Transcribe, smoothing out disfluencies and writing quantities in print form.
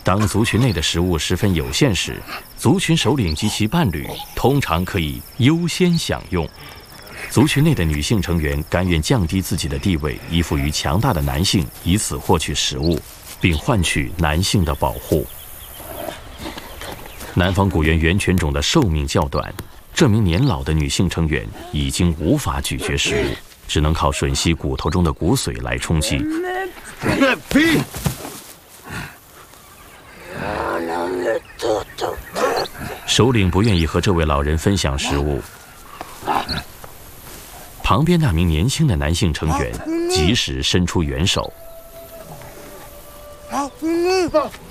当族群内的食物十分有限时，族群首领及其伴侣通常可以优先享用。族群内的女性成员甘愿降低自己的地位，依附于强大的男性，以此获取食物，并换取男性的保护。南方古猿猿犬种的寿命较短，这名年老的女性成员已经无法咀嚼食物，只能靠吮吸骨头中的骨髓来充饥。首领不愿意和这位老人分享食物，旁边那名年轻的男性成员及时伸出援手。